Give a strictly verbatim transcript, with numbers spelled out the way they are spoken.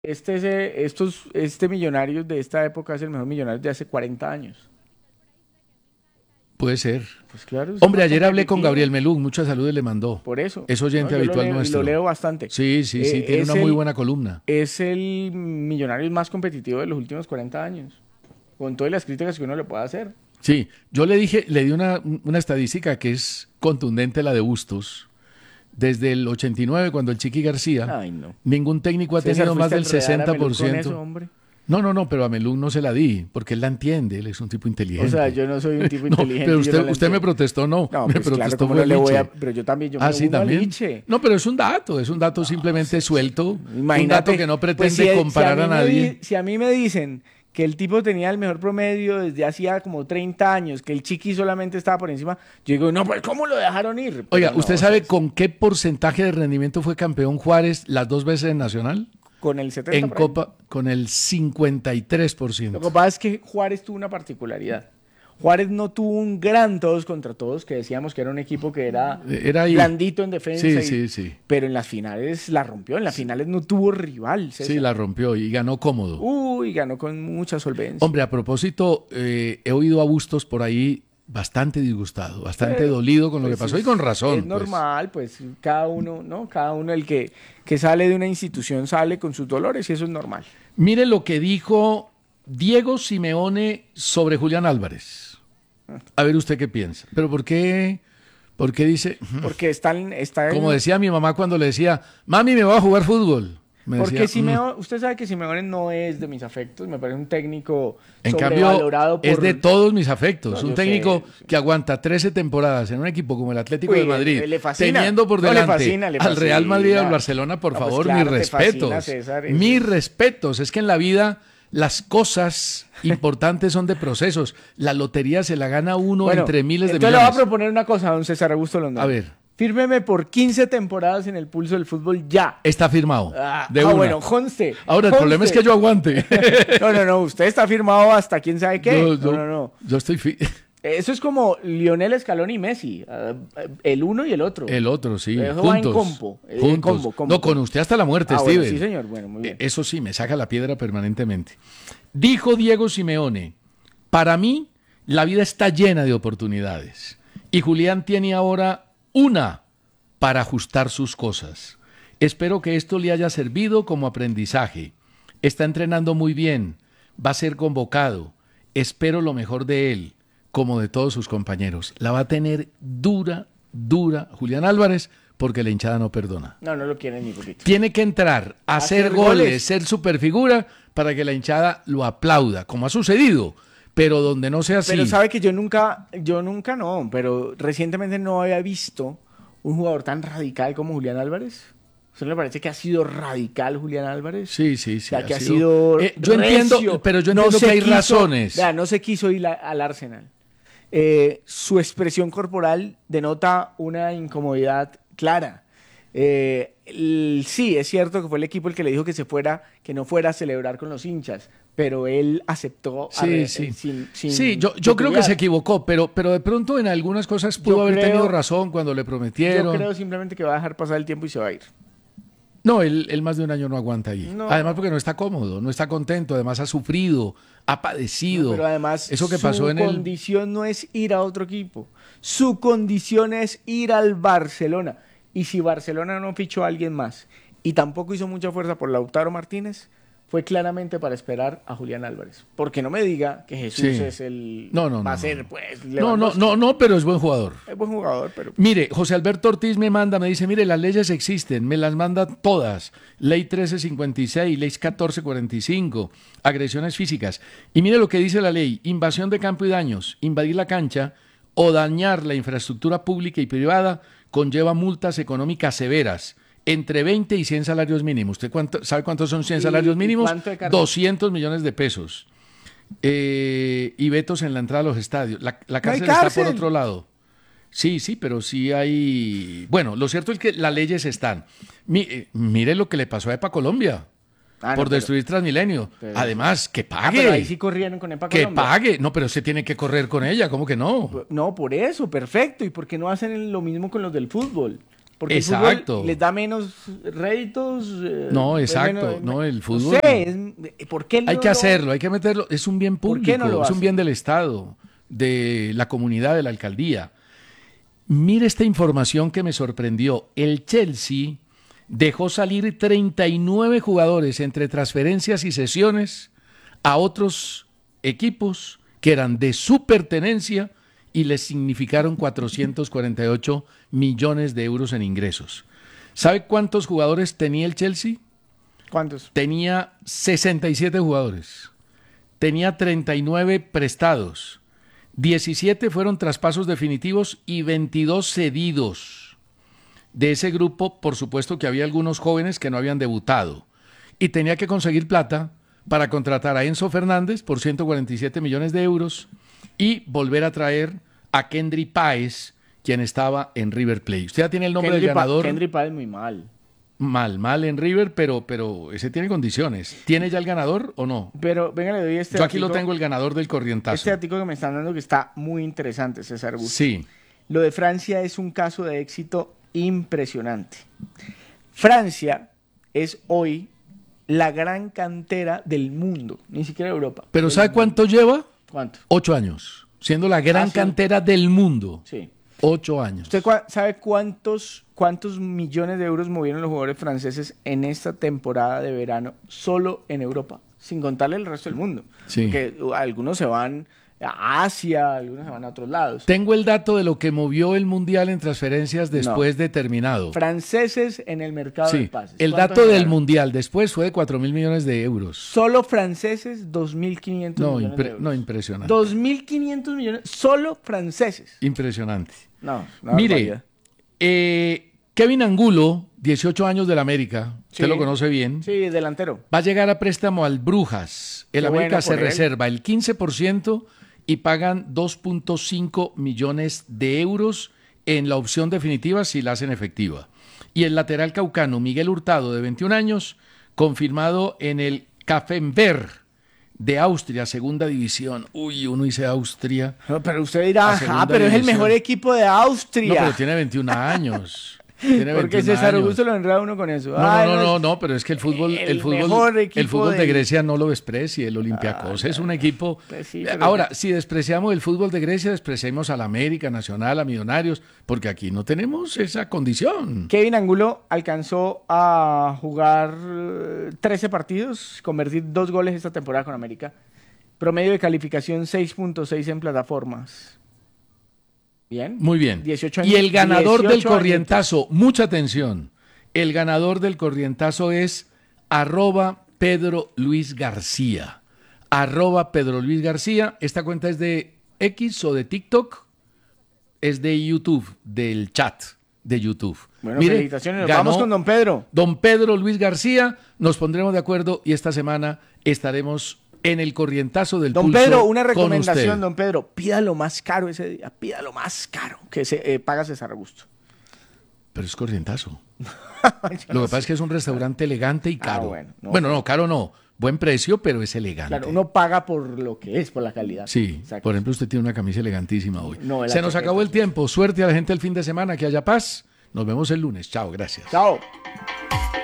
Este, es, eh, estos, este millonario de esta época es el mejor millonario de hace cuarenta años. Puede ser. Pues claro, es Hombre, más ayer hablé con competitivo. Gabriel Melún, muchas saludes le mandó. Por eso. Es ¿no? oyente Yo lo habitual leo, y nuestro. lo leo bastante. Sí, sí, sí, Eh, tiene es una muy el- buena columna. Es el millonario más competitivo de los últimos cuarenta años. Con todas las críticas que uno le pueda hacer. Sí, yo le dije, le di una, una estadística que es contundente, la de Bustos. Desde el ochenta y nueve, cuando el Chiqui García, Ay, no. ningún técnico ha César, tenido más fuiste a del enredar a sesenta Melú por con ciento. eso, hombre. No, no, no, pero a Melún no se la di, porque él la entiende, él es un tipo inteligente. O sea, yo no soy un tipo No, inteligente. pero yo usted, no la usted me entiendo. protestó, no. No, me pues claro, protestó ¿cómo fue no le voy a...? Liche. Pero yo también, yo me Ah, sí, uno a también. Liche. No, pero es un dato, es un dato simplemente suelto. Un Imagínate, dato que no pues, pretende si, si comparar mí a me nadie. di- si a mí me dicen que el tipo tenía el mejor promedio desde hacía como treinta años, que el Chiqui solamente estaba por encima, yo digo, no, pues ¿cómo lo dejaron ir? Pero Oiga, no, ¿usted o sabe sea, con qué porcentaje de rendimiento fue campeón Juárez las dos veces en Nacional? con el setenta En por ahí. Copa, con el cincuenta y tres por Lo ciento. que pasa es que Juárez tuvo una particularidad. Juárez no tuvo un gran todos contra todos, que decíamos que era un equipo que era, Era ahí. blandito en defensa. Sí, y- sí, sí. Pero en las finales la rompió, en las finales no tuvo rival. César. Sí, la rompió y ganó cómodo. Uy, ganó con mucha solvencia. Hombre, a propósito, eh, he oído a Bustos por ahí bastante disgustado, bastante Pero, dolido con lo pues, que pasó y es- con razón. Es pues. normal, pues. cada uno, ¿no? Cada uno el que, que sale de una institución sale con sus dolores y eso es normal. Mire lo que dijo Diego Simeone sobre Julián Álvarez. A ver usted qué piensa. Pero ¿por qué? ¿Por qué dice? Porque están, está en- Como decía mi mamá cuando le decía, mami, me voy a jugar fútbol. Me Porque decía, Simeone, usted sabe que Simeone no es de mis afectos, me parece un técnico En cambio, sobrevalorado es por... de todos mis afectos. No, un yo técnico sé, sí. que aguanta trece temporadas en un equipo como el Atlético Uy, de Madrid, le- le fascina. teniendo por No, le delante fascina, le al Real Madrid y al fascina. Barcelona, por No, pues favor, claro, mis te fascina, respetos. César, eso mis es- respetos. Es que en la vida las cosas importantes son de procesos. La lotería se la gana uno Bueno, entre miles de entonces le voy a millones. proponer una cosa, don César Augusto Londoño. A ver. Fírmeme por quince temporadas en el pulso del fútbol ya. Está firmado. Ah, de ah, una. bueno, conste. Ahora, el problema es conste. que yo aguante. No, no, no, usted está firmado hasta quién sabe qué. Yo, yo- no, no, no. yo estoy... fi- Eso es como Lionel Scaloni y Messi. ah, el uno y el otro. El otro, sí. Eso va en juntos. combo, eh, juntos. combo, combo. No, con usted hasta la muerte, Ah, bueno, Steven. sí, señor. Bueno, muy bien. Eh, Eso sí, me saca la piedra permanentemente. Dijo Diego Simeone, para mí la vida está llena de oportunidades y Julián tiene ahora una para ajustar sus cosas. Espero que esto le haya servido como aprendizaje. Está entrenando muy bien, va a ser convocado. Espero lo mejor de él, como de todos sus compañeros. La va a tener dura, dura Julián Álvarez porque la hinchada no perdona. No, no lo quieren ni poquito. Tiene que entrar a hacer, Hacer goles, goles. ser superfigura para que la hinchada lo aplauda, como ha sucedido. Pero donde no sea así. Pero sabe que yo nunca, yo nunca no, pero recientemente no había visto un jugador tan radical como Julián Álvarez. ¿Usted no le parece que ha sido radical Julián Álvarez? Sí, sí, sí. O sea, ha que ha sido- sido. Eh, yo recio. entiendo, pero yo No entiendo se que hay quiso- razones. Vea, no se quiso ir a- al Arsenal. Eh, su expresión corporal denota una incomodidad clara. Eh, el- sí, es cierto que fue el equipo el que le dijo que se fuera, que no fuera a celebrar con los hinchas, pero él aceptó. a Sí, re- sí. sin- sin sí, yo, yo creo que titubear. se equivocó, pero, pero de pronto en algunas cosas pudo Yo haber creo- tenido razón cuando le prometieron. Yo creo simplemente que va a dejar pasar el tiempo y se va a ir. No, él, él más de un año no aguanta ahí. No. Además porque no está cómodo, no está contento, además ha sufrido, ha padecido. Pero además, Eso que su pasó en el... condición no es ir a otro equipo. Su condición es ir al Barcelona. Y si Barcelona no fichó a alguien más y tampoco hizo mucha fuerza por Lautaro Martínez, fue claramente para esperar a Julián Álvarez. Porque no me diga que Jesús Sí. es el... No, no, va no, a ser, no. pues, No, no, Lewandowski. no, no, pero es buen jugador. Es buen jugador, pero... Mire, José Alberto Ortiz me manda, me dice, mire, las leyes existen, me las manda todas. Ley trece cincuenta y seis, ley catorce cuarenta y cinco, agresiones físicas. Y mire lo que dice la ley, invasión de campo y daños, invadir la cancha o dañar la infraestructura pública y privada conlleva multas económicas severas, entre veinte y cien salarios mínimos. ¿Usted cuánto, sabe cuántos son cien ¿Y- salarios y mínimos? cuánto de cárcel? doscientos millones de pesos. Eh, y vetos en la entrada a los estadios. La, la No hay cárcel está cárcel. por otro lado. Sí, sí, pero sí hay... Bueno, lo cierto es que las leyes están. Mi- eh, mire lo que le pasó a EPA Colombia Ah, no, por pero- destruir Transmilenio. pero- Además, que Ah, pague. pero ahí sí corrieron con Epa que Colombia. pague. No, pero se tiene que correr con ella. ¿Cómo que no? No, por eso, perfecto. ¿Y por qué no hacen lo mismo con los del fútbol? Porque Exacto. el fútbol les da menos réditos. Eh, No, exacto. menos, no, el no fútbol. sé, es- ¿por qué Hay no que lo- hacerlo, hay que meterlo. Es un bien ¿Por qué público, no lo es un hacen? bien del Estado, de la comunidad, de la alcaldía. Mire esta información que me sorprendió. El Chelsea dejó salir treinta y nueve jugadores entre transferencias y cesiones a otros equipos que eran de su pertenencia y les significaron cuatrocientos cuarenta y ocho millones de euros en ingresos. ¿Sabe cuántos jugadores tenía el Chelsea? ¿Cuántos? Tenía sesenta y siete jugadores, tenía treinta y nueve prestados, diecisiete fueron traspasos definitivos y veintidós cedidos. De ese grupo, por supuesto que había algunos jóvenes que no habían debutado y tenía que conseguir plata para contratar a Enzo Fernández por ciento cuarenta y siete millones de euros y volver a traer a Kendry Páez, quien estaba en River Plate. Usted ya tiene el nombre Kendry del Pa- ganador. Kendry Páez muy mal. Mal, mal en River, pero, pero ese tiene condiciones. ¿Tiene ya el ganador o no? Pero venga, le doy este Yo aquí lo datico- tengo el ganador del corrientazo. Este artículo que me están dando que está muy interesante, César Augusto. Sí, Lo de Francia es un caso de éxito impresionante. Francia es hoy la gran cantera del mundo, ni siquiera de Europa. pero Del ¿sabe mundo. cuánto lleva? ¿Cuánto? Ocho años, siendo la gran Ah, sí. cantera del mundo. Sí. Ocho años. ¿Usted cua- sabe cuántos, cuántos millones de euros movieron los jugadores franceses en esta temporada de verano solo en Europa? Sin contarle el resto del mundo. Sí. Porque uh, algunos se van a Asia, algunos se van a otros lados. Tengo el dato de lo que movió el Mundial en transferencias después de terminado. Franceses en el mercado de Sí, pases. el ¿Cuánto dato del generaron? Mundial después fue de cuatro mil millones de euros. Solo franceses, dos mil quinientos No, millones impre- de euros. no, impresionante. dos mil quinientos millones, solo franceses. Impresionante. No, una Mire, barbaridad. eh, Kevin Angulo, dieciocho años del América, usted Sí. lo conoce bien, Sí, delantero. va a llegar a préstamo al Brujas. El Qué América bueno se por él. reserva el quince por ciento y pagan dos punto cinco millones de euros en la opción definitiva si la hacen efectiva. Y el lateral caucano Miguel Hurtado, de veintiún años, confirmado en el Kaffenberg de Austria, segunda división. Uy, uno dice Austria. No, pero usted dirá, A ah, segunda pero es el división. mejor equipo de No, Austria. pero tiene veintiún años. Tiene Porque veintiún César años. Augusto lo enreda uno con eso. No, Ay, no, no, no, es- no, pero es que el fútbol, el, el fútbol, mejor equipo el fútbol de del- Grecia no lo desprecie, el Olympiacos Ah, es un equipo. pues sí, pero- Ahora, si despreciamos el fútbol de Grecia, despreciamos a la América Nacional, a Millonarios, porque aquí no tenemos esa condición. Kevin Angulo alcanzó a jugar eh, trece partidos, convertir dos goles esta temporada con América. Promedio de calificación seis punto seis en plataformas. Bien. Muy bien. dieciocho Y años- el ganador del dieciocho corrientazo, mucha atención, el ganador del corrientazo es arroba Pedro Luis García. Arroba Pedro Luis García. Esta cuenta es de X o de TikTok. Es de YouTube, del chat de YouTube. Bueno, Mire, felicitaciones. Nos ganó vamos con don Pedro. Don Pedro Luis García. Nos pondremos de acuerdo y esta semana estaremos en el corrientazo del Don pulso Pedro, una con recomendación, usted. don Pedro. Pida lo más caro ese día. Pida lo más caro que se eh, paga César Augusto. Pero es corrientazo. Lo que pasa es que es un restaurante elegante y caro. Ah, bueno, no. bueno, no, caro no. Buen precio, pero es elegante. Claro, uno paga por lo que es, por la calidad. Sí, Exacto. por ejemplo, usted tiene una camisa elegantísima hoy. No, la Se nos chaqueta, acabó el sí. tiempo. Suerte a la gente el fin de semana, que haya paz. Nos vemos el lunes. Chao, gracias. Chao.